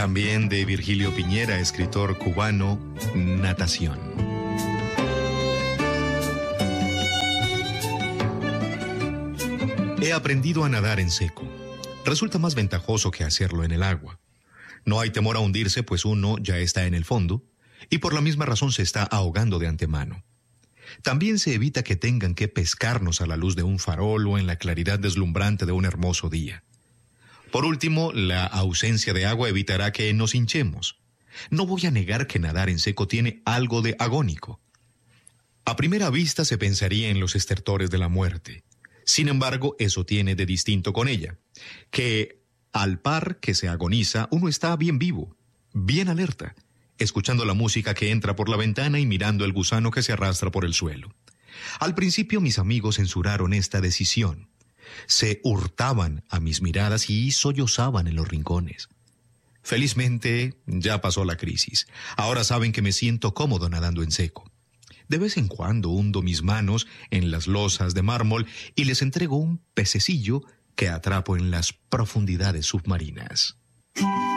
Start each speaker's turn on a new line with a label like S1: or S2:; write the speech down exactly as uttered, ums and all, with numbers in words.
S1: También de Virgilio Piñera, escritor cubano, Natación. He aprendido a nadar en seco. Resulta más ventajoso que hacerlo en el agua. No hay temor a hundirse, pues uno ya está en el fondo, y por la misma razón se está ahogando de antemano. También se evita que tengan que pescarnos a la luz de un farol o en la claridad deslumbrante de un hermoso día. Por último, la ausencia de agua evitará que nos hinchemos. No voy a negar que nadar en seco tiene algo de agónico. A primera vista se pensaría en los estertores de la muerte. Sin embargo, eso tiene de distinto con ella, que al par que se agoniza, uno está bien vivo, bien alerta, escuchando la música que entra por la ventana y mirando el gusano que se arrastra por el suelo. Al principio mis amigos censuraron esta decisión. Se hurtaban a mis miradas y sollozaban en los rincones. Felizmente ya pasó la crisis. Ahora saben que me siento cómodo nadando en seco. De vez en cuando hundo mis manos en las losas de mármol y les entrego un pececillo que atrapo en las profundidades submarinas.